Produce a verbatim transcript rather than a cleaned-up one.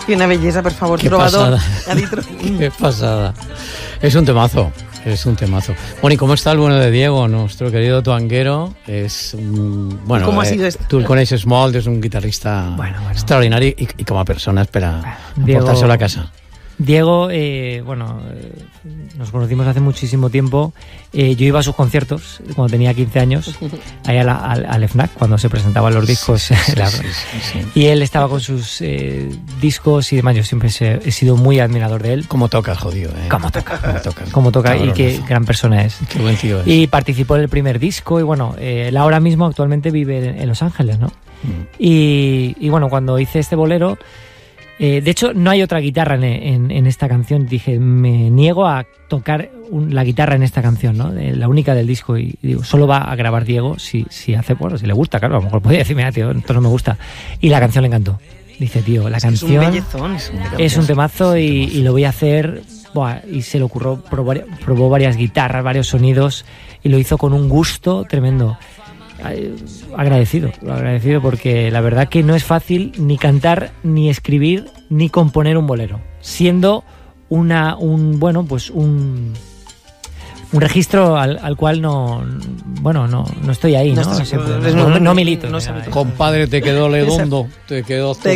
Y una belleza, por favor, Qué trovador. pasada. Qué pasada. Es un temazo. Es un temazo. Bueno, ¿y cómo está el bueno de Diego, nuestro querido tuanguero? Es un, bueno, ¿Cómo ha eh, sido esto? Tú con ese Small es un guitarrista bueno, bueno. extraordinario y, y como persona espera Diego, aportárselo a casa. Diego, eh, bueno, eh, nos conocimos hace muchísimo tiempo. Eh, yo iba a sus conciertos cuando tenía quince años, ahí al, al, al F N A C, cuando se presentaban los discos. Sí, sí, la, sí, sí, sí. Y él estaba con sus eh, discos y demás. Yo siempre he, he sido muy admirador de él. Cómo toca, jodido, ¿eh? Cómo toca. Cómo toca. Cómo toca y Cabronazo. qué gran persona es. Qué buen tío es. Y participó en el primer disco y bueno, eh, él ahora mismo actualmente vive en, en Los Ángeles, ¿no? Mm. Y, y bueno, cuando hice este bolero, eh, de hecho no hay otra guitarra en, en, en esta canción. Dije, me niego a tocar un, la guitarra en esta canción, ¿no? De, la única del disco. Y, y digo, solo va a grabar Diego si, si hace, bueno, si le gusta, claro. A lo mejor podría decirme, ah, tío, esto no me gusta. Y la canción le encantó. Dice, tío, la Es canción un bellezón. Es un bellezón. es un temazo y, y lo voy a hacer. Buah, y se le ocurrió, probó, probó varias guitarras, varios sonidos y lo hizo con un gusto tremendo. Agradecido, agradecido porque la verdad que no es fácil ni cantar, ni escribir, ni componer un bolero, siendo una, un, bueno, pues un, un registro al, al cual no, bueno, no, no estoy ahí, No ¿no? estás- Siempre, no- no, no, no- milito. no ni sabe nada. Compadre, te quedó ledondo. Te quedó